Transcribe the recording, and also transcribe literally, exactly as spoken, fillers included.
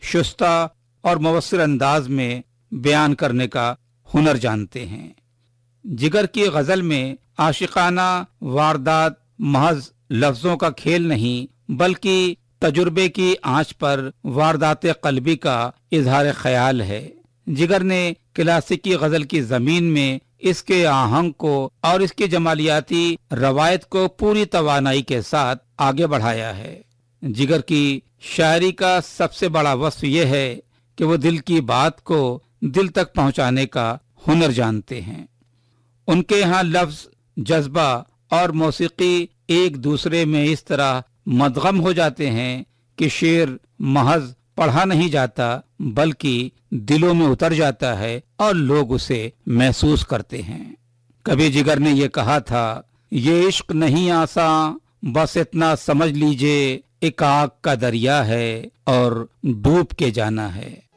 شستہ اور مؤثر انداز میں بیان کرنے کا ہنر جانتے ہیں۔ جگر کی غزل میں عاشقانہ واردات محض لفظوں کا کھیل نہیں بلکہ تجربے کی آنچ پر واردات قلبی کا اظہار خیال ہے۔ جگر نے کلاسیکی غزل کی زمین میں اس کے آہنگ کو اور اس کی جمالیاتی روایت کو پوری توانائی کے ساتھ آگے بڑھایا ہے۔ جگر کی شاعری کا سب سے بڑا وصف یہ ہے کہ وہ دل کی بات کو دل تک پہنچانے کا ہنر جانتے ہیں۔ ان کے ہاں لفظ، جذبہ اور موسیقی ایک دوسرے میں اس طرح مدغم ہو جاتے ہیں کہ شعر محض پڑھا نہیں جاتا بلکہ دلوں میں اتر جاتا ہے اور لوگ اسے محسوس کرتے ہیں۔ کبھی جگر نے یہ کہا تھا، یہ عشق نہیں آساں، بس اتنا سمجھ لیجئے ایک آگ کا دریا ہے اور ڈوب کے جانا ہے۔